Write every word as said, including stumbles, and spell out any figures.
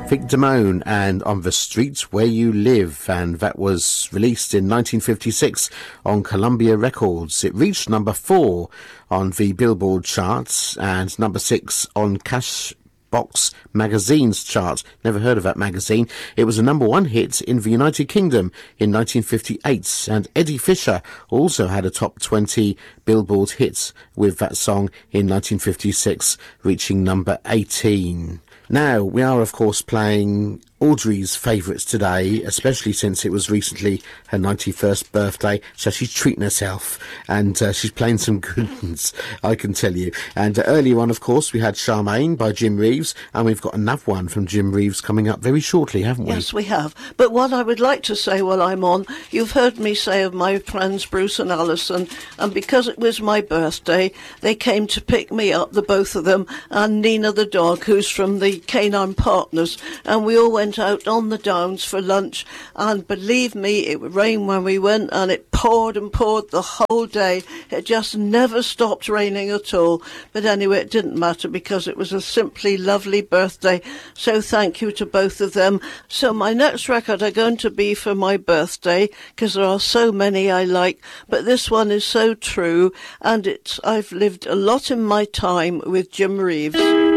Vic Damone and On the Streets Where You Live, and that was released in nineteen fifty-six on Columbia Records. It reached number four on the Billboard charts and number six on Cashbox Magazine's chart. Never heard of that magazine. It was a number one hit in the United Kingdom in nineteen fifty-eight, and Eddie Fisher also had a top twenty Billboard hit with that song in nineteen fifty-six, reaching number eighteen. Now, we are, of course, playing Audrey's favourites today, especially since it was recently her ninety-first birthday, so she's treating herself, and uh, she's playing some good ones, I can tell you. And uh, earlier on, of course, we had Charmaine by Jim Reeves, and we've got another one from Jim Reeves coming up very shortly, haven't we? Yes, we have. But what I would like to say while I'm on, you've heard me say of my friends Bruce and Alison, and because it was my birthday, they came to pick me up, the both of them, and Nina the dog, who's from the Canine Partners, and we all went out on the downs for lunch, and believe me, it would rain when we went, and it poured and poured the whole day. It just never stopped raining at all. But anyway, it didn't matter because it was a simply lovely birthday, so thank you to both of them. So my next record are going to be for my birthday, because there are so many I like, but this one is so true, and it's I've lived a lot in my time with Jim Reeves.